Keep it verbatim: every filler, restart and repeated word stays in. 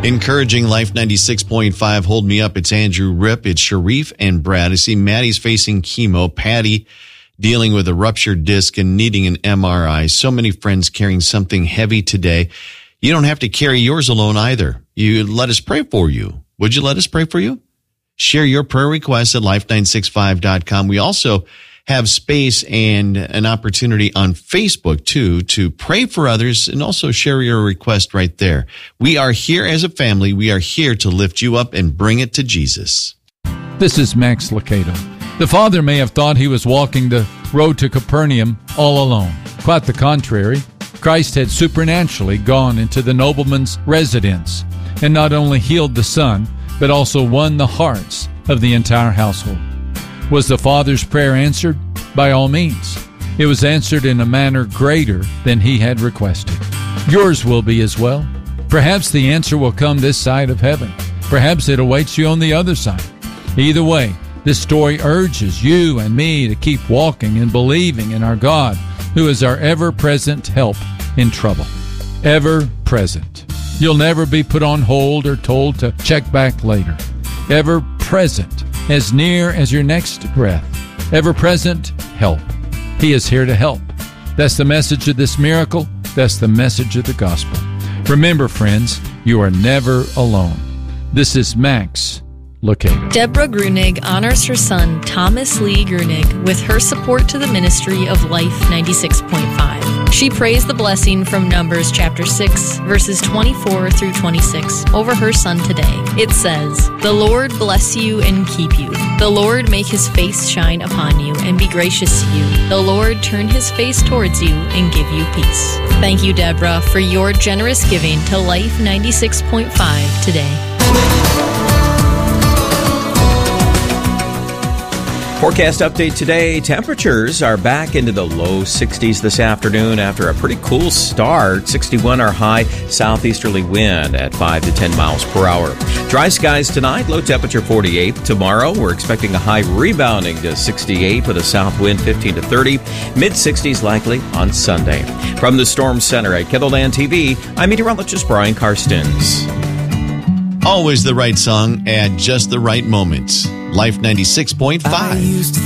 Encouraging Life ninety-six point five. Hold me up. It's Andrew Rip. It's Sharif and Brad. I see Maddie's facing chemo. Patty dealing with a ruptured disc and needing an M R I. So many friends carrying something heavy today. You don't have to carry yours alone either. You let us pray for you. Would you let us pray for you? Share your prayer requests at life nine six five dot com. We also have space and an opportunity on Facebook, too, to pray for others and also share your request right there. We are here as a family. We are here to lift you up and bring it to Jesus. This is Max Lucado. The father may have thought he was walking the road to Capernaum all alone. Quite the contrary. Christ had supernaturally gone into the nobleman's residence and not only healed the son, but also won the hearts of the entire household. Was the father's prayer answered? By all means. It was answered in a manner greater than he had requested. Yours will be as well. Perhaps the answer will come this side of heaven. Perhaps it awaits you on the other side. Either way, this story urges you and me to keep walking and believing in our God, who is our ever-present help in trouble. Ever-present. You'll never be put on hold or told to check back later. Ever-present. As near as your next breath. Ever-present help. He is here to help. That's the message of this miracle. That's the message of the gospel. Remember, friends, you are never alone. This is Max Lucado. Deborah Grunig honors her son, Thomas Lee Grunig, with her support to the ministry of Life ninety-six point five. She prays the blessing from Numbers chapter six, verses twenty-four through twenty-six, over her son today. It says, "The Lord bless you and keep you. The Lord make his face shine upon you and be gracious to you. The Lord turn his face towards you and give you peace." Thank you, Deborah, for your generous giving to Life ninety-six point five today. Forecast update today. Temperatures are back into the low sixties this afternoon after a pretty cool start. sixty-one our high, southeasterly wind at five to ten miles per hour. Dry skies tonight, low temperature forty-eight. Tomorrow, we're expecting a high rebounding to sixty-eight with a south wind fifteen to thirty. mid-sixties likely on Sunday. From the Storm Center at Kendallland T V, I'm meteorologist Brian Karstens. Always the right song at just the right moments. Life ninety-six point five.